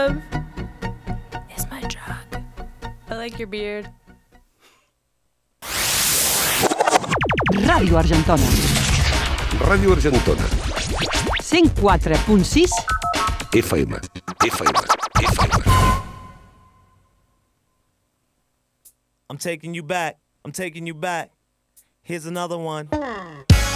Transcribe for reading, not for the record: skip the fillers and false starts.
is my drug. I like your beard. Ràdio Argentona. Ràdio Argentona. 104.6 FM. I'm taking you back. Here's another one.